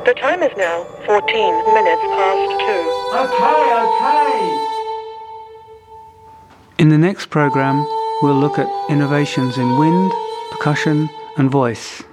The time is now 14 minutes past 2. Okay. In the next program, we'll look at innovations in wind, percussion, and voice.